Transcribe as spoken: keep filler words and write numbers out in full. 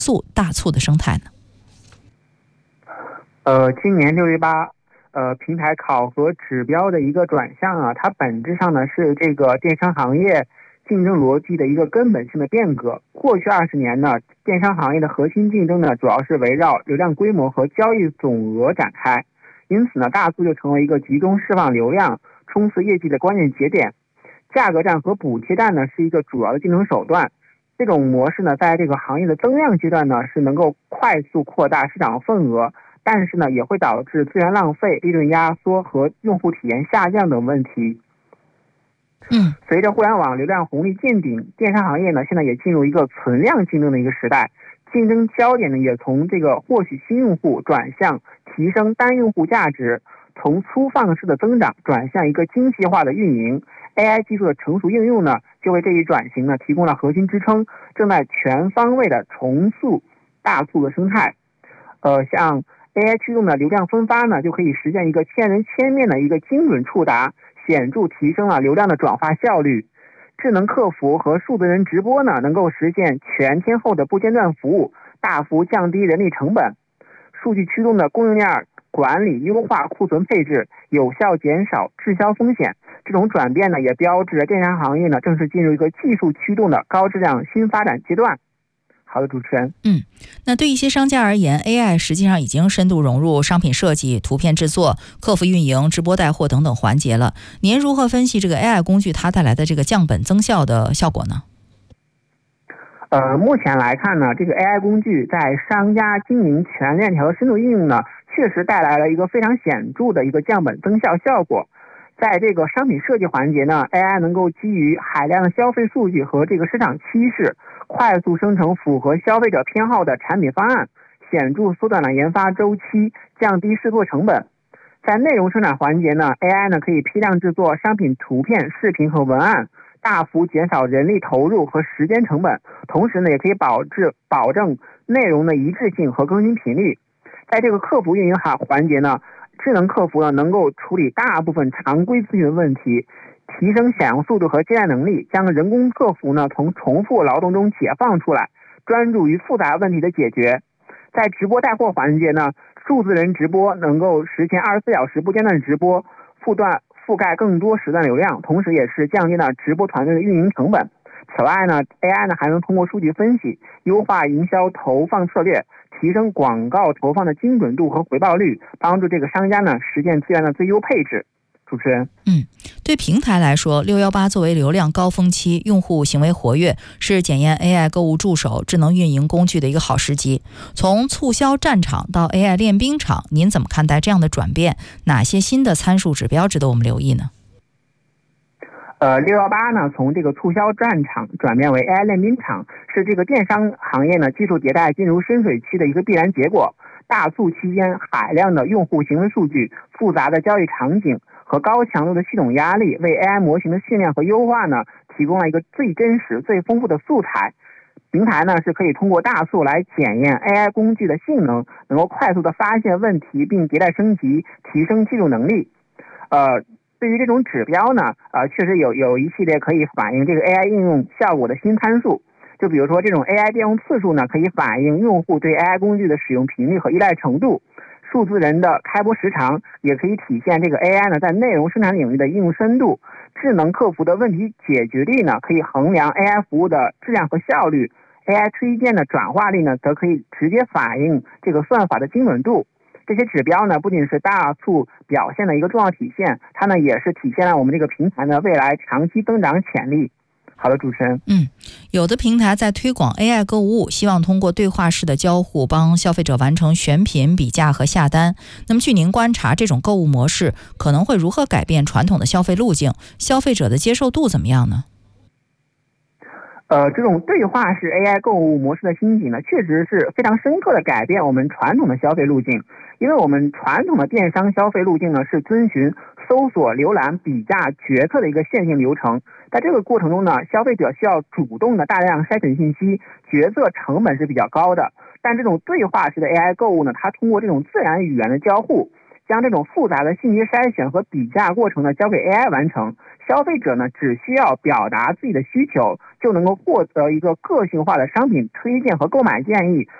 促大促的生态呢？ 呃，今年六一八，呃，平台考核指标的一个转向啊，它本质上呢是这个电商行业竞争逻辑的一个根本性的变革。过去二十年呢，电商行业的核心竞争呢，主要是围绕流量规模和交易总额展开，因此呢，大促就成为一个集中释放流量、冲刺业绩的关键节点。价格战和补贴战呢，是一个主要的竞争手段。这种模式呢，在这个行业的增量阶段呢，是能够快速扩大市场份额，但是呢，也会导致资源浪费、利润压缩和用户体验下降等问题。 嗯， 随着互联网流量红利见顶，电商行业呢现在也进入一个存量竞争的一个时代，竞争焦点呢也从这个获取新用户转向提升单用户价值，从粗放式的增长转向一个精细化的运营。A I 技术的成熟应用呢，就为这一转型呢提供了核心支撑，正在全方位的重塑大促的生态。呃，像 A I 驱动的流量分发呢，就可以实现一个千人千面的一个精准触达，显著提升了流量的转化效率。智能客服和数字人直播呢，能够实现全天候的不间断服务，大幅降低人力成本。数据驱动的供应链管理优化库存配置，有效减少滞销风险。这种转变呢，也标志着电商行业呢正式进入一个技术驱动的高质量新发展阶段。好的，主持人。 嗯，那对一些商家而言 ，A I 实际上已经深度融入商品设计、图片制作、客服运营、直播带货等等环节了。您如何分析这个 A I 工具它带来的这个降本增效的效果呢？ 呃，目前来看呢，这个 A I 工具在商家经营全链条的深度应用呢，确实带来了一个非常显著的一个降本增效效果。在这个商品设计环节呢 ，A I 能够基于海量的消费数据和这个市场趋势，快速生成符合消费者偏好的产品方案，显著缩短了研发周期，降低试错成本。在内容生产环节呢 ，A I 呢可以批量制作商品图片、视频和文案，大幅减少人力投入和时间成本，同时呢，也可以保质保证内容的一致性和更新频率。在这个客服运营环环节呢，智能客服呢能够处理大部分常规咨询问题，提升响应速度和接待能力，将人工客服呢从重复劳动中解放出来，专注于复杂问题的解决。在直播带货环节呢，数字人直播能够实现二十四小时不间断直播，覆段覆盖更多时段流量，同时也是降低了直播团队的运营成本。此外呢 ，A I 呢还能通过数据分析，优化营销投放策略，提升广告投放的精准度和回报率，帮助这个商家呢实现资源的最优配置。主持人， 嗯，对平台来说，六一八作为流量高峰期，用户行为活跃，是检验 A I 购物助手、智能运营工具的一个好时机。从促销战场到 A I 练兵场，您怎么看待这样的转变？哪些新的参数指标值得我们留意呢？ 呃，六一八呢，从这个促销战场转变为 A I 练兵场，是这个电商行业呢技术迭代进入深水期的一个必然结果。大促期间，海量的用户行为数据、复杂的交易场景和高强度的系统压力，为 A I 模型的训练和优化呢提供了一个最真实、最丰富的素材。平台呢是可以通过大促来检验 A I 工具的性能，能够快速的发现问题并迭代升级，提升技术能力。呃。对于这种指标呢，呃，确实有有一系列可以反映这个 A I 应用效果的新参数。就比如说这种 A I 变用次数呢，可以反映用户对 A I 工具的使用频率和依赖程度。数字人的开播时长也可以体现这个 A I 呢在内容生产领域的应用深度。智能客服的问题解决力呢，可以衡量 A I 服务的质量和效率。A I 推荐的转化率呢，则可以直接反映这个算法的精准度。这些指标呢，不仅是大促表现的一个重要体现，它呢也是体现了我们这个平台的未来长期增长潜力。好的，主持人。 嗯，有的平台在推广 A I 购物，希望通过对话式的交互帮消费者完成选品、比价和下单。那么据您观察，这种购物模式可能会如何改变传统的消费路径？消费者的接受度怎么样呢？ 呃，这种对话式 A I 购物模式的兴起呢，确实是非常深刻的改变我们传统的消费路径。因为我们传统的电商消费路径呢，是遵循搜索、浏览、比价、决策的一个线性流程。在这个过程中呢，消费者需要主动的大量筛选信息，决策成本是比较高的。但这种对话式的 A I 购物呢，它通过这种自然语言的交互，将这种复杂的信息筛选和比价过程呢交给 A I 完成。消费者呢只需要表达自己的需求， 就能够获得一个个性化的商品推荐和购买建议。